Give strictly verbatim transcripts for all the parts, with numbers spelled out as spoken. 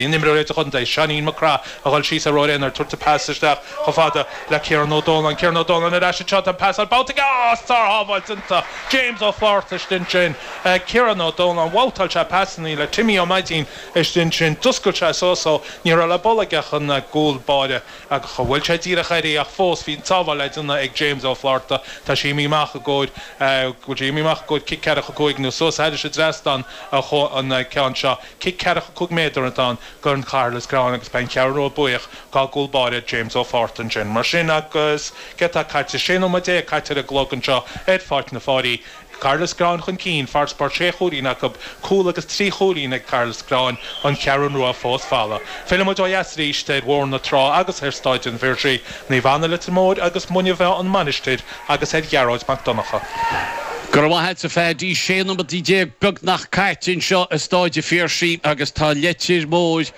Nimrod chun dé Shanine McCra a gáil sí a roiin ar tuirta pasaisteach go fada le Kieran O'Donnell Kieran O'Donnell ar eisi shot an pass al bouta ah star hábhailta James O'Flaherty istin sin Kieran O'Donnell bháltal se passaní le Timmy O'Maideen istin sin duscail se sósó ní le bolagach an gúil báide a go bhfuil sé díra chairí ach fós hín tábhar le duna ag James O'Flaherty tá sí míach a góid go sí míach góid kick ceadach a cúig nó sos heidir sé drestan a cho an cean seo kick ceadach a cúig méadar an tán gur Carlos Crown agus ben cearró buich gá gúlbáide James O'Flaherty sin mar sin agus get a caite sin ó dé caite a glogan seo ed fart na fáí Carlos Crown chun cín far sport sé choín a go cool agus trí choín ag Carlos Crown an cearan ruá fós falla. Film ó yes ríiste bhór na trá agus ar stáid an bhirtrí ní bhana le mód agus muine bheith an manisteid agus ed Gearóid McDonacha. Gur bhhaid sa fedí sé nó D J bug nach caiitin seo a stáide fíorsí agus tá letir móid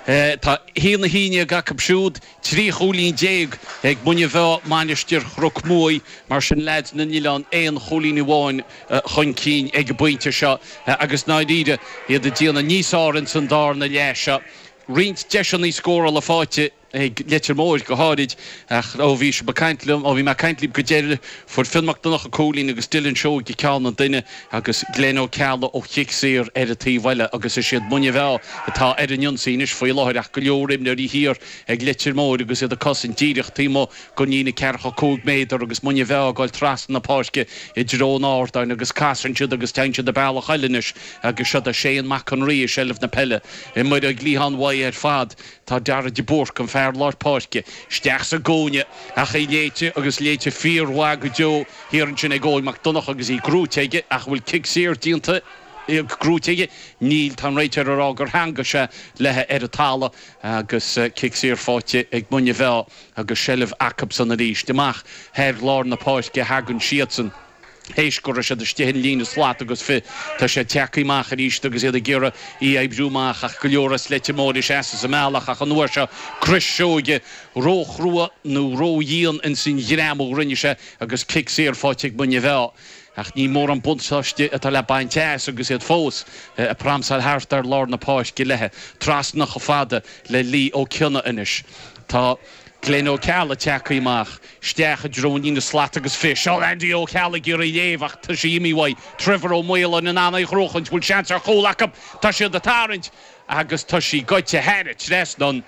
tá hína híine ga capsúd trí cholín déag ag muine bheith manisteir chruc mói mar sin leid na nílan éon cholín bháin chun cín ag buinte seo agus náidíide iad a díana níos áran san dar na leise. Rint deisian í scóra le fáite ag letir móid go háid ach ó bhí se becaintlim ó bhí me caintlím go déir for filmach donach a cólín agus Dylan Show go ceann an duine agus Glen O'Calla ó chiic sér ar a tíhhaile agus is siad muine bheith atá ar an ionsínis faoi láthir ach go leorim na rí hir ag letir móid agus iad a cosin díireach tímo go nína cearcha cóg méidir agus muine bheith gáil tras na páisce i drón áirdain agus casan siad agus teinte de bailach chailenis agus siad a séan mac an rí sellh na pelle i muid a glíhan bhaid ar fad tá deara de búr go fear Lord Páisce steach sa gcóne ach é léite agus léite fíorhha go deo hir an sin ag ggóil McDonach agus í grúteige ach bhfuil kick sér dínta ag grúteige níl tan réitear ará gur hanga se lethe ar a tála agus kick sér fáte ag muine bheith agus sellh acab san a ríis deach heir Lord na Páisce hagann siadsan héis gur se de stéhin lína slát agus fi tá sé teachíach a ríist agus iad a ggéire í ébrúach ach go leoras lete módi sé sa meach ach an nuair se crisisióige róchrua nó róíon in sin grémó rinne se agus kick sér fáteigh bunne bheith. Ach ní mór an buntáiste atá le bain teas agus iad fós a pramsal háartar Lord na Páisce lethe tras nach go fada le lí ó cionna inis. Tá Glen O'Calla teachíach steach a drónín na slat agus fi seo Andy O'Calla gur i dhéhach tá sí imíhhaid Trevor O'Moyle an anna chróchant bhfuil sean ar chólachab tá siad a tarint agus tá sí goite heirit res don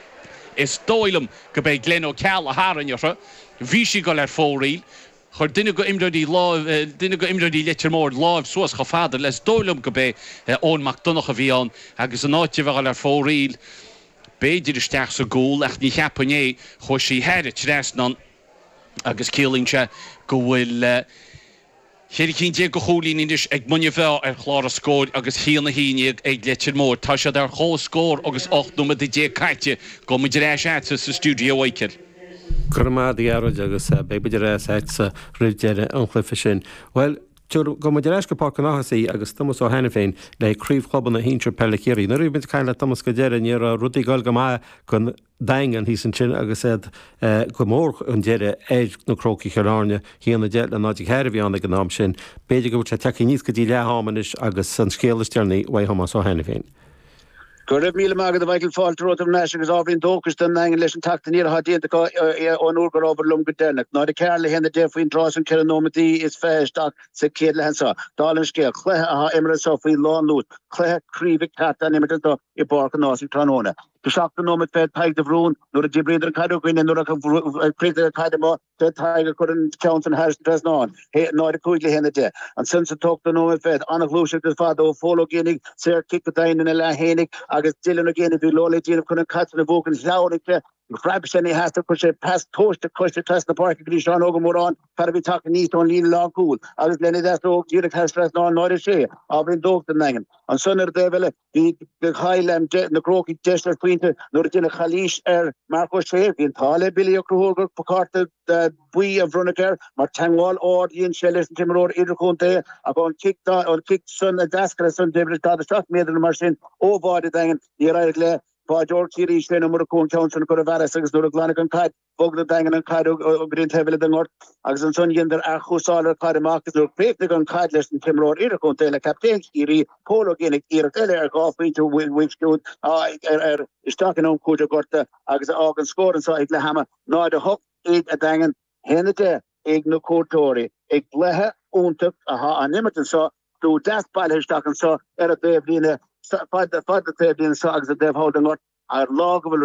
is dóilm go bé Glen O'Calla háranneartha bhí sí go ar fóríl chur duine go imrodí láh duine go imrodí letir mór láh suas go fada les dóilm go bé ón McDonach a bhí an agus an áite bheáil ar fóríl Beidir isteach sa gúil ach ní cheapané chuir sí heirit resnan agus célingse go bhfuil chéir cín dé go cholín inis ag muine bheith ar chlár a scóir agus híanana híine ag letir mór tá sé ar chó scór agus ocht nó dé caiite go muidir éis sa stúdio Waker. Curmád Gearóid agus be beidir éis sa rideire an chlufa sin. Well, go ma deis go park nachí agus Thomas ó hena féin le críomhchoban na híntre pellicéirí. Na rúbint caiile Thomas go déire ní a rudí gáil go mai chun daingan hí san sin agus éad go mór an déire éid nó croci cheráne híanana de le náidir cheir bhíánna go nám sin. Beidir go bhil teí níos go dtí leámanis agus san scéalastearnaí wa Thomas ó hena féin. Gur raibh míle magad a bhaigil fáilte rud am neis agus ábhíonn dóchas den naingin leis an tachtaí a hadíanta ón úr gur ábhar lum go dénach. Ná de cearla héna dé faoin drás an ceanómatí is féisteach sa céad le hensa. Dálan scéal chluthe a imire sa faoin lán lút, chluthe críomhigh cat an imimeanta i barca nás in Tranóna. To shock the moment fed pike the room, nor a Gibraltar Cado Green and nor a created a Cadamo, the tiger couldn't count and has dressed on. Hey, not a quickly in the day. And since the talk the moment fed, on a lucian the father, follow Guinea, Sir kick the dine in a la Hennig, I guess Dylan again if you lowly Jim couldn't cut the book and loud and clear. Frabson he has to push it past toast to push the test the park to Sean Ogamoran, gotta be talking east on Lean Long Cool. I was Lenny that's the Judith has stressed on not a share. I've been dog the Nangan. On Sunday the the the Highland jet the croaky gesture Quinter, nor in a Khalish air Marco Shea in Tale Billy O'Croger, Pocart the Bui of Runaker, Martangwall audience Shellers and Tim Road Idroconte, upon kicked on kicked son a Dasker son David the shot made in the machine over the thing the right Páor Kiri sé mar kon Council go ver agus do glan an cad bog na dagen an cad green hebel den ort agus an son ginder a chosáler cadach do pe an cad les an timrá ir kon tele kaptein Kiri pologenig ir tele er gafin to wichtú er is taken on ko gorta agus agan scoren so ik le hammer na de hok ag a dagen hennete ag na kotori ag blehe ontuk aha an nimmerten so do dat ball staken so er a be bline fad fad te bline so agus a dev houden ort ar log